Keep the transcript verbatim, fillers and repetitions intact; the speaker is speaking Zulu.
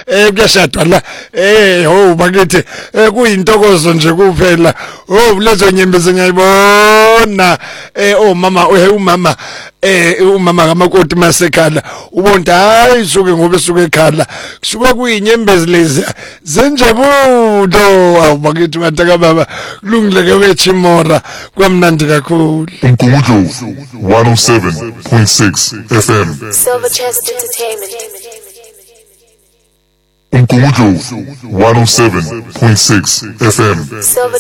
eh kuyashadwa la eh ho bakithi eh kuyintokozo nje kuphela oh lezo nyembezi ngiyibona eh oh mama umama eh umama kamakoti masekhala ubonda hayi suke ngobe suke ekhala kusuka kuyinyembezi lezi zenjabulo awubakithi bantaka baba kulungile ke wechimora kwamnandi kakhulu Umgungundlovu one oh seven point six F M Silver Chest Entertainment. Umgungundlovu one oh seven point six F M Silver